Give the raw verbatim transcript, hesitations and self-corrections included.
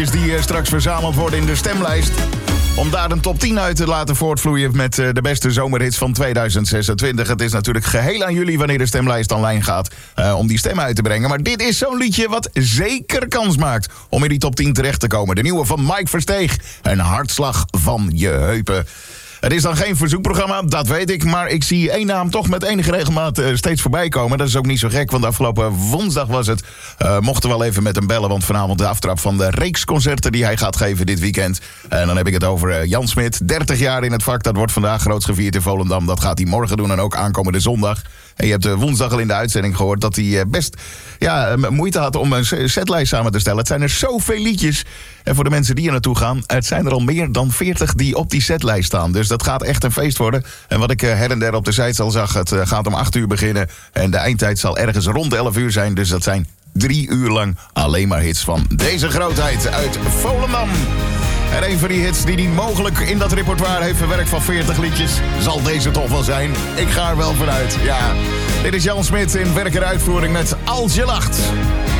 Die uh, straks verzameld worden in de stemlijst. Om daar een top tien uit te laten voortvloeien met uh, de beste zomerhits van tweeduizend zesentwintig. Het is natuurlijk geheel aan jullie wanneer de stemlijst online gaat uh, om die stemmen uit te brengen. Maar dit is zo'n liedje wat zeker kans maakt om in die top tien terecht te komen. De nieuwe van Mike Versteeg. Een hartslag van je heupen. Het is dan geen verzoekprogramma, dat weet ik. Maar ik zie één naam toch met enige regelmaat uh, steeds voorbij komen. Dat is ook niet zo gek, want afgelopen woensdag was het. Uh, mochten we wel even met hem bellen, want vanavond de aftrap van de reeks concerten die hij gaat geven dit weekend. En dan heb ik het over uh, Jan Smit, dertig jaar in het vak. Dat wordt vandaag groots gevierd in Volendam. Dat gaat hij morgen doen en ook aankomende zondag. En je hebt uh, woensdag al in de uitzending gehoord dat hij uh, best ja, uh, moeite had om een setlijst samen te stellen. Het zijn er zoveel liedjes. En voor de mensen die er naartoe gaan, het zijn er al meer dan veertig die op die setlijst staan. Dus dat gaat echt een feest worden. En wat ik uh, her en der op de site al zag, het uh, gaat om acht uur beginnen. En de eindtijd zal ergens rond elf uur zijn. Dus dat zijn drie uur lang alleen maar hits van deze grootheid uit Volendam. En een van die hits die niet mogelijk in dat repertoire heeft verwerkt van veertig liedjes, zal deze toch wel zijn. Ik ga er wel vanuit, ja. Dit is Jan Smit in werk en uitvoering met Als je lacht.